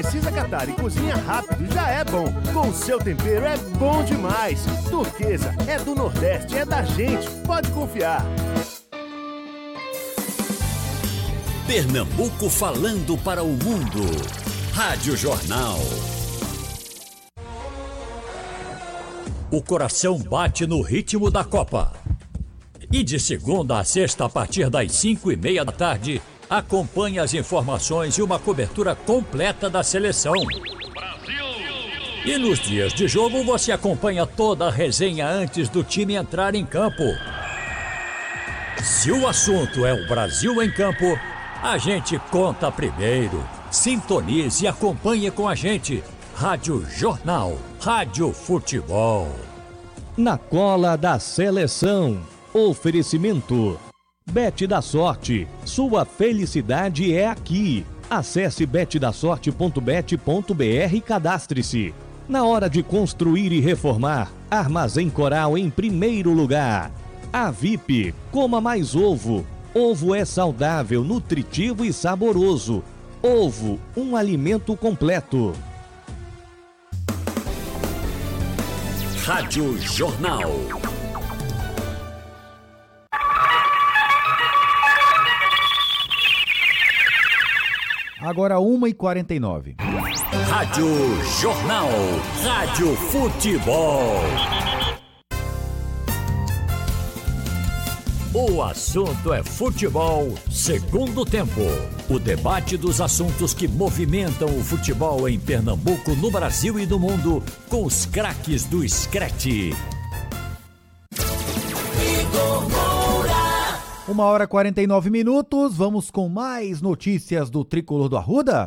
precisa catar e cozinha rápido já é bom. Com o seu tempero é bom demais. Turquesa é do Nordeste, é da gente. Pode confiar. Pernambuco falando para o mundo. Rádio Jornal. O coração bate no ritmo da Copa. E de segunda a sexta, a partir das 5:30 da tarde, acompanhe as informações e uma cobertura completa da seleção. Brasil! E nos dias de jogo você acompanha toda a resenha antes do time entrar em campo. Se o assunto é o Brasil em campo, a gente conta primeiro. Sintonize e acompanhe com a gente. Rádio Jornal, Rádio Futebol. Na cola da seleção. Oferecimento. Bet da Sorte. Sua felicidade é aqui. Acesse betdasorte.bet.br e cadastre-se. Na hora de construir e reformar, Armazém Coral em primeiro lugar. A VIP, coma mais ovo. Ovo é saudável, nutritivo e saboroso. Ovo, um alimento completo. Rádio Jornal. Agora 1h49. Rádio Jornal. Rádio Futebol. O assunto é futebol, segundo tempo. O debate dos assuntos que movimentam o futebol em Pernambuco, no Brasil e no mundo, com os craques do Screte. 1h49, vamos com mais notícias do Tricolor do Arruda?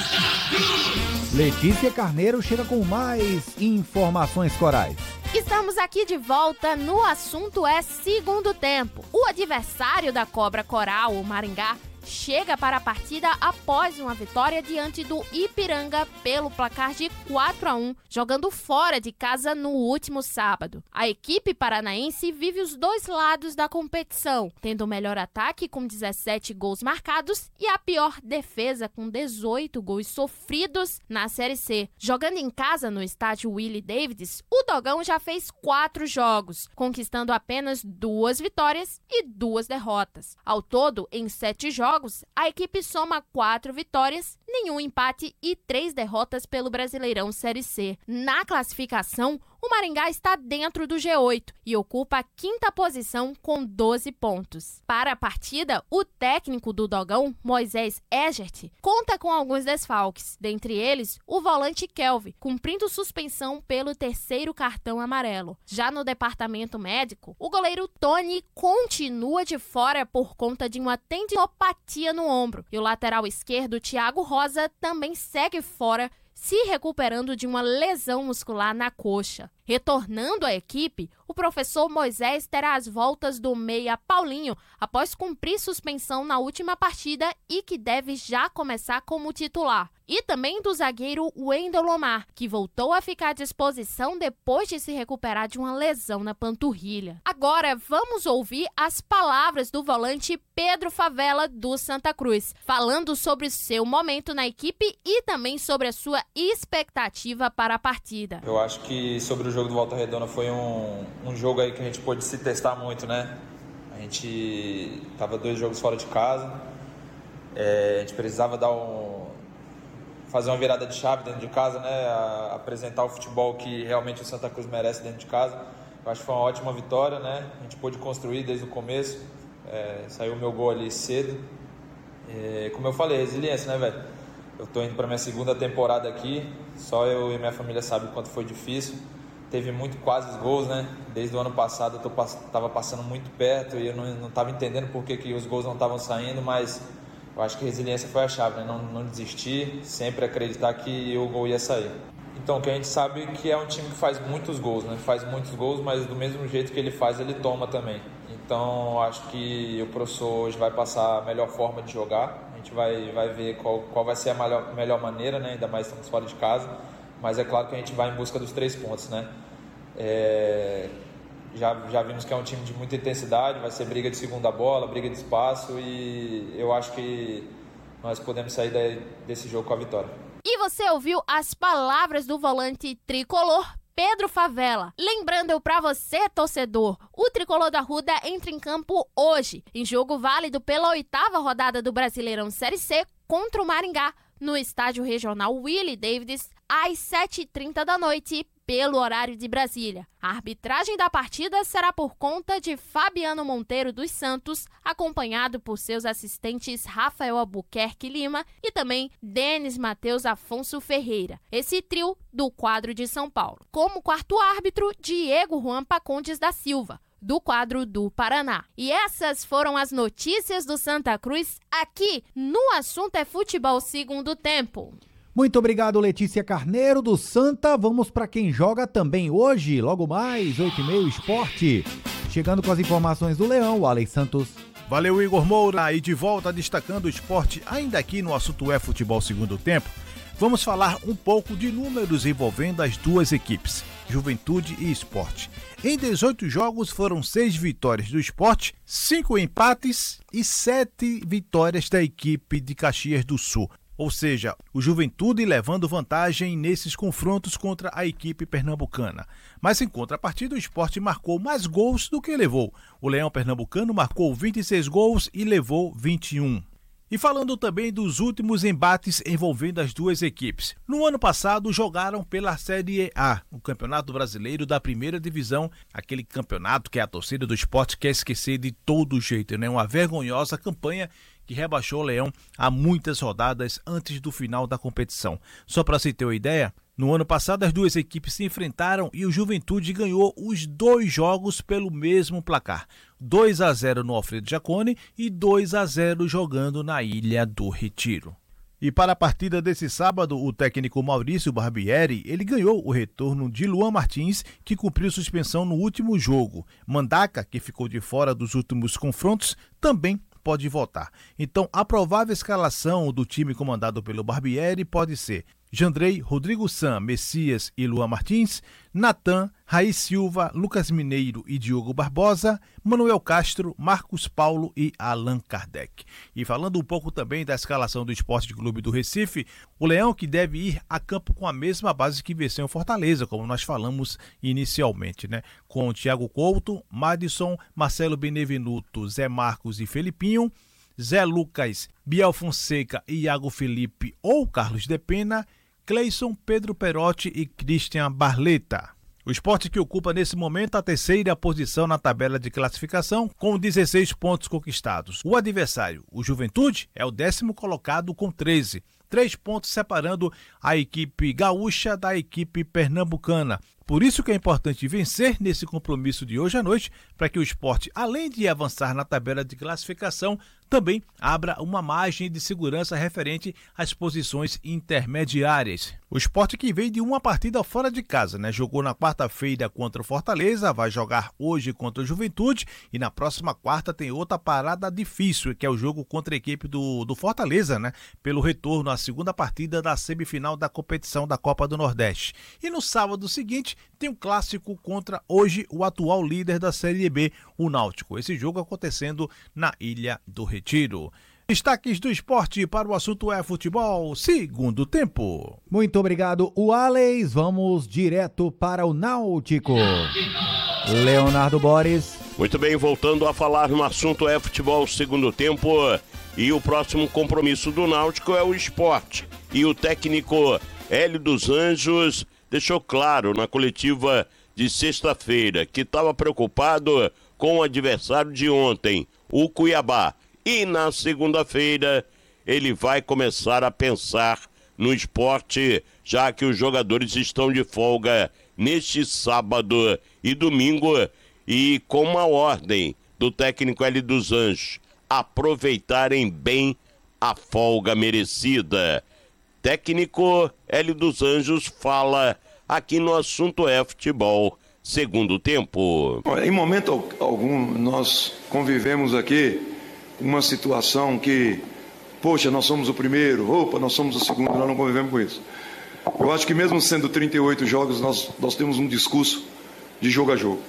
Letícia Carneiro chega com mais informações corais. Estamos aqui de volta no assunto é segundo tempo. O adversário da Cobra Coral, o Maringá, chega para a partida após uma vitória diante do Ipiranga pelo placar de 4-1, jogando fora de casa no último sábado. A equipe paranaense vive os dois lados da competição, tendo o melhor ataque com 17 gols marcados e a pior defesa com 18 gols sofridos na Série C. Jogando em casa no estádio Willie Davids, o Dogão já fez 4 jogos, conquistando apenas 2 vitórias e 2 derrotas. Ao todo, em 7 jogos, a equipe soma 4 vitórias, nenhum empate e 3 derrotas pelo Brasileirão Série C. Na classificação, o Maringá está dentro do G8 e ocupa a 5ª posição com 12 pontos. Para a partida, o técnico do Dogão, Moisés Egert, conta com alguns desfalques, dentre eles o volante Kelvin, cumprindo suspensão pelo 3º cartão amarelo. Já no departamento médico, o goleiro Tony continua de fora por conta de uma tendinopatia no ombro e o lateral esquerdo Thiago Rosa também segue fora, se recuperando de uma lesão muscular na coxa. Retornando à equipe, o professor Moisés terá as voltas do meia Paulinho após cumprir suspensão na última partida e que deve já começar como titular. E também do zagueiro Wendel Lomar, que voltou a ficar à disposição depois de se recuperar de uma lesão na panturrilha. Agora vamos ouvir as palavras do volante Pedro Favela do Santa Cruz, falando sobre seu momento na equipe e também sobre a sua expectativa para a partida. Eu acho que sobre o jogo do Volta Redonda foi um jogo aí que a gente pôde se testar muito, né? A gente tava 2 jogos fora de casa, a gente precisava fazer uma virada de chave dentro de casa, né? Apresentar o futebol que realmente o Santa Cruz merece dentro de casa. Eu acho que foi uma ótima vitória, né? A gente pôde construir desde o começo, saiu o meu gol ali cedo. Como eu falei, resiliência, né, velho? Eu tô indo pra minha 2ª temporada aqui, só eu e minha família sabem o quanto foi difícil. Teve muito quase gols, né? Desde o ano passado eu tava passando muito perto e eu não tava entendendo por que os gols não estavam saindo, mas eu acho que a resiliência foi a chave, né? Não desistir, sempre acreditar que o gol ia sair. Então, que a gente sabe que é um time que faz muitos gols, né? Faz muitos gols, mas do mesmo jeito que ele faz, ele toma também. Então, acho que o professor hoje vai passar a melhor forma de jogar. A gente vai ver qual vai ser a melhor maneira, né? Ainda mais estamos fora de casa. Mas é claro que a gente vai em busca dos 3 pontos, né? Já vimos que é um time de muita intensidade, vai ser briga de segunda bola, briga de espaço e eu acho que nós podemos sair desse jogo com a vitória. E você ouviu as palavras do volante tricolor Pedro Favela. Lembrando pra você, torcedor, o Tricolor da Arruda entra em campo hoje, em jogo válido pela 8ª rodada do Brasileirão Série C contra o Maringá, no estádio regional Willie Davids, às 7h30 da noite, pelo horário de Brasília. A arbitragem da partida será por conta de Fabiano Monteiro dos Santos, acompanhado por seus assistentes Rafael Albuquerque Lima e também Denis Matheus Afonso Ferreira, esse trio do quadro de São Paulo. Como quarto árbitro, Diego Juan Pacondes da Silva, do quadro do Paraná. E essas foram as notícias do Santa Cruz aqui no Assunto é Futebol Segundo Tempo. Muito obrigado, Letícia Carneiro do Santa. Vamos para quem joga também hoje, logo mais, 8h30, Esporte. Chegando com as informações do Leão, o Alex Santos. Valeu, Igor Moura. E de volta destacando o esporte, ainda aqui no Assunto é Futebol Segundo Tempo. Vamos falar um pouco de números envolvendo as duas equipes, Juventude e Sport. Em 18 jogos foram 6 vitórias do Sport, 5 empates e 7 vitórias da equipe de Caxias do Sul. Ou seja, o Juventude levando vantagem nesses confrontos contra a equipe pernambucana. Mas em contrapartida, o Sport marcou mais gols do que levou. O Leão Pernambucano marcou 26 gols e levou 21. E falando também dos últimos embates envolvendo as duas equipes. No ano passado jogaram pela Série A, o Campeonato Brasileiro da Primeira Divisão, aquele campeonato que a torcida do Sport quer esquecer de todo jeito, né? Uma vergonhosa campanha que rebaixou o Leão a muitas rodadas antes do final da competição. Só para você ter uma ideia, no ano passado as duas equipes se enfrentaram e o Juventude ganhou os 2 jogos pelo mesmo placar. 2-0 no Alfredo Jaconi e 2-0 jogando na Ilha do Retiro. E para a partida desse sábado, o técnico Maurício Barbieri, ele ganhou o retorno de Luan Martins, que cumpriu suspensão no último jogo. Mandaca, que ficou de fora dos últimos confrontos, também pode voltar. Então, a provável escalação do time comandado pelo Barbieri pode ser Jandrei, Rodrigo San, Messias e Luan Martins, Natan, Raí Silva, Lucas Mineiro e Diogo Barbosa, Manuel Castro, Marcos Paulo e Allan Kardec. E falando um pouco também da escalação do Esporte Clube do Recife, o Leão que deve ir a campo com a mesma base que venceu o Fortaleza, como nós falamos inicialmente, né? Com Thiago Couto, Madison, Marcelo Benevenuto, Zé Marcos e Felipinho, Zé Lucas, Biel Fonseca e Iago Felipe ou Carlos de Pena, Cleison, Pedro Perotti e Christian Barleta. O Sport que ocupa nesse momento a 3ª posição na tabela de classificação com 16 pontos conquistados. O adversário, o Juventude, é o 10º colocado com 13. 3 pontos separando a equipe gaúcha da equipe pernambucana. Por isso que é importante vencer nesse compromisso de hoje à noite, para que o Sport, além de avançar na tabela de classificação, também abra uma margem de segurança referente às posições intermediárias. O Sport que veio de uma partida fora de casa, né? Jogou na quarta-feira contra o Fortaleza, vai jogar hoje contra o Juventude e na próxima quarta tem outra parada difícil, que é o jogo contra a equipe do Fortaleza, né? Pelo retorno à segunda partida da semifinal da competição da Copa do Nordeste. E no sábado seguinte tem um clássico contra hoje o atual líder da Série B, o Náutico. Esse jogo acontecendo na Ilha do Retiro. Destaques do esporte para o Assunto é Futebol Segundo Tempo. Muito obrigado, Alex. Vamos direto para o Náutico. Leonardo Boris. Muito bem, voltando a falar no Assunto é Futebol Segundo Tempo. E o próximo compromisso do Náutico é o Sport. E o técnico Hélio dos Anjos deixou claro na coletiva de sexta-feira que estava preocupado com o adversário de ontem, o Cuiabá. E na segunda-feira ele vai começar a pensar no Sport, já que os jogadores estão de folga neste sábado e domingo, e com uma ordem do técnico Hélio dos Anjos, aproveitarem bem a folga merecida. Técnico Hélio dos Anjos fala aqui no Assunto é Futebol Segundo Tempo. Em momento algum nós convivemos aqui com uma situação que, poxa, nós somos o primeiro, opa, nós somos o segundo, nós não convivemos com isso. Eu acho que mesmo sendo 38 jogos, nós temos um discurso de jogo a jogo.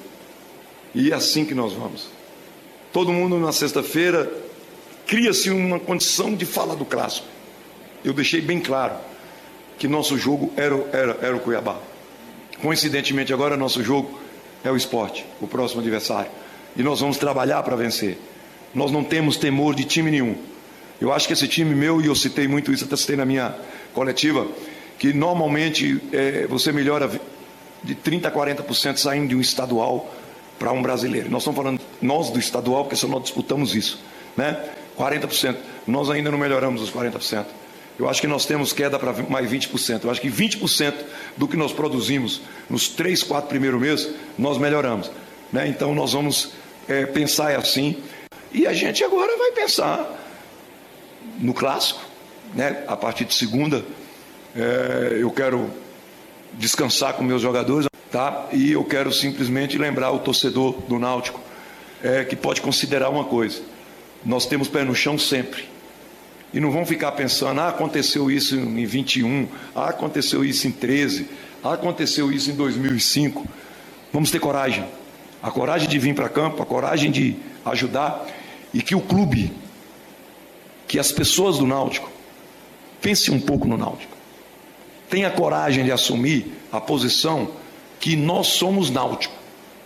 E é assim que nós vamos. Todo mundo na sexta-feira cria-se uma condição de falar do clássico. Eu deixei bem claro. que nosso jogo era o Cuiabá. Coincidentemente, agora nosso jogo é o Sport, o próximo adversário. E nós vamos trabalhar para vencer. Nós não temos temor de time nenhum. Eu acho que esse time meu, e eu citei muito isso, até citei na minha coletiva, que normalmente você melhora de 30% a 40% saindo de um estadual para um brasileiro. Nós estamos falando, nós do estadual, porque só nós disputamos isso, né? 40%. Nós ainda não melhoramos os 40%. Eu acho que nós temos queda para mais 20%. Eu acho que 20% do que nós produzimos nos 3, 4 primeiros meses, nós melhoramos, né? Então nós vamos pensar assim. E a gente agora vai pensar no clássico, né? A partir de segunda, eu quero descansar com meus jogadores, tá? E eu quero simplesmente lembrar o torcedor do Náutico que pode considerar uma coisa: nós temos pé no chão sempre. E não vão ficar pensando, aconteceu isso em 21, aconteceu isso em 13, aconteceu isso em 2005. Vamos ter coragem. A coragem de vir para campo, a coragem de ajudar, e que o clube, que as pessoas do Náutico, pensem um pouco no Náutico. Tenha coragem de assumir a posição que nós somos Náutico.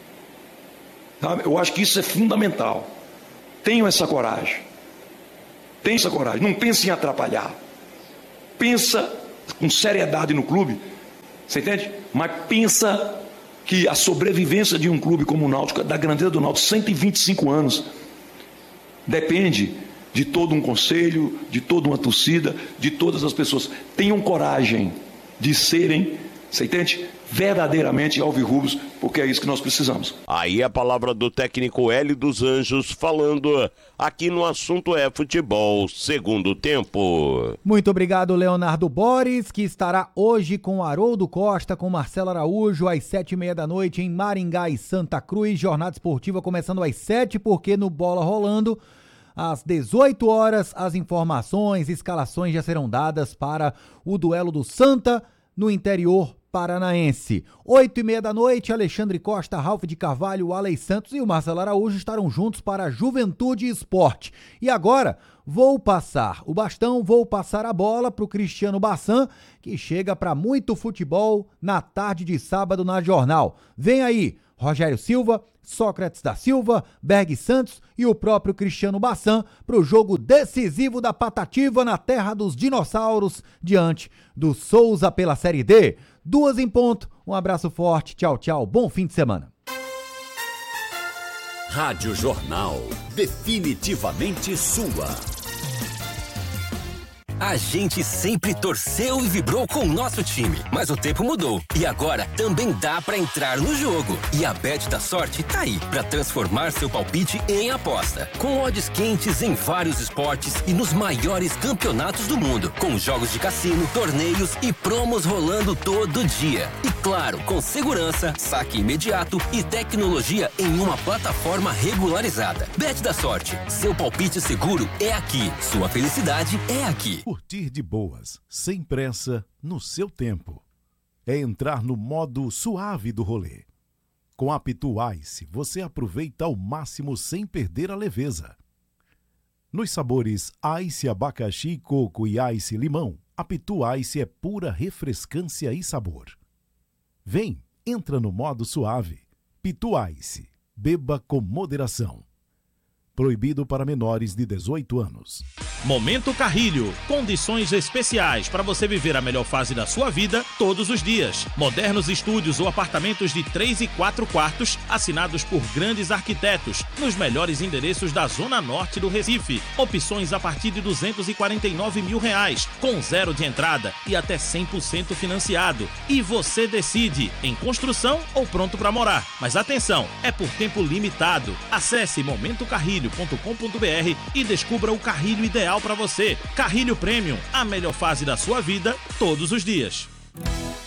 Sabe? Eu acho que isso é fundamental. Tenham essa coragem. Tenha essa coragem, não pense em atrapalhar. Pensa com seriedade no clube, você entende? Mas pensa que a sobrevivência de um clube como o Náutico, da grandeza do Náutico, 125 anos, depende de todo um conselho, de toda uma torcida, de todas as pessoas. Tenham coragem de serem, você entende? Verdadeiramente alvirrubros, porque é isso que nós precisamos. Aí a palavra do técnico Hélio dos Anjos falando aqui no Assunto é Futebol, segundo tempo. Muito obrigado, Leonardo Boris, que estará hoje com Haroldo Costa, com Marcelo Araújo, às 7h30 da noite em Maringá e Santa Cruz. Jornada esportiva começando às 7h, porque no Bola Rolando, às 18 horas, as informações, escalações já serão dadas para o duelo do Santa no interior paranaense. 8h30 da noite, Alexandre Costa, Ralf de Carvalho, Alex Santos e o Marcelo Araújo estarão juntos para a Juventude e Esporte. E agora, vou passar o bastão, vou passar a bola para o Cristiano Bassan, que chega para muito futebol na tarde de sábado na Jornal. Vem aí, Rogério Silva, Sócrates da Silva, Berg Santos e o próprio Cristiano Bassan para o jogo decisivo da Patativa na terra dos dinossauros diante do Souza pela Série D. 2 em ponto, um abraço forte, tchau, tchau, bom fim de semana. Rádio Jornal, definitivamente sua. A gente sempre torceu e vibrou com o nosso time, mas o tempo mudou e agora também dá pra entrar no jogo. E a Bet da Sorte tá aí pra transformar seu palpite em aposta. Com odds quentes em vários esportes e nos maiores campeonatos do mundo, com jogos de cassino, torneios e promos rolando todo dia. E claro, com segurança, saque imediato e tecnologia em uma plataforma regularizada. Bet da Sorte, seu palpite seguro é aqui, sua felicidade é aqui. Curtir de boas, sem pressa, no seu tempo. É entrar no modo suave do rolê. Com a Pitu Ice, você aproveita ao máximo sem perder a leveza. Nos sabores Ice abacaxi, coco e Ice limão, a Pitu Ice é pura refrescância e sabor. Vem, entra no modo suave. Pitu Ice, beba com moderação. Proibido para menores de 18 anos. Momento Carrilho. Condições especiais para você viver a melhor fase da sua vida todos os dias. Modernos estúdios ou apartamentos de 3 e 4 quartos, assinados por grandes arquitetos, nos melhores endereços da Zona Norte do Recife. Opções a partir de R$249 mil, com 0 de entrada e até 100% financiado. E você decide, em construção ou pronto para morar. Mas atenção, é por tempo limitado. Acesse momentocarrilho.com.br e descubra o carrilho ideal para você. Carrilho Premium, a melhor fase da sua vida todos os dias.